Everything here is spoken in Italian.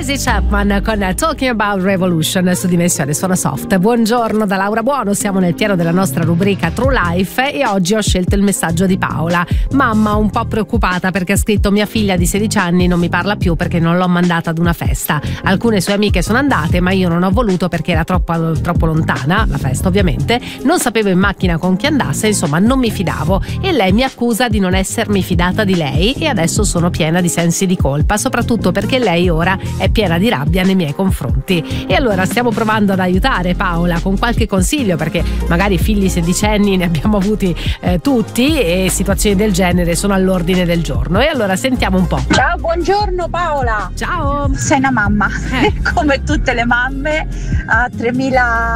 Tracy Chapman con Talking About Revolution su Dimensione Suona Soft. Buongiorno da Laura Buono, siamo nel pieno della nostra rubrica True Life e oggi ho scelto il messaggio di Paola, mamma un po' preoccupata perché ha scritto: mia figlia di 16 anni non mi parla più perché non l'ho mandata ad una festa. Alcune sue amiche sono andate ma io non ho voluto perché era troppo lontana, la festa ovviamente, non sapevo in macchina con chi andasse, insomma non mi fidavo e lei mi accusa di non essermi fidata di lei e adesso sono piena di sensi di colpa, soprattutto perché lei ora è piena di rabbia nei miei confronti. E allora stiamo provando ad aiutare Paola con qualche consiglio, perché magari figli sedicenni ne abbiamo avuti tutti e situazioni del genere sono all'ordine del giorno. E allora sentiamo un po'. Ciao, buongiorno Paola. Ciao. Sei una mamma come tutte le mamme a 3000